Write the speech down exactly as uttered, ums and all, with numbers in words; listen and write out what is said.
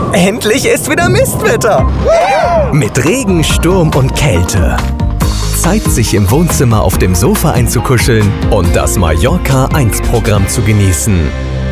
Endlich ist wieder Mistwetter. Mit Regen, Sturm und Kälte. Zeit, sich im Wohnzimmer auf dem Sofa einzukuscheln und das Mallorca eins Programm zu genießen.